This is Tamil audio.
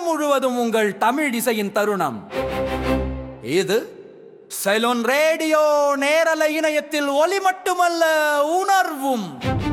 உலகம் முழுவதும் உங்கள் தமிழ் இசையின் தருணம். இது சைலோன் ரேடியோ நேரலை இணையத்தில் ஒலி மட்டுமல்ல, உணர்வும்.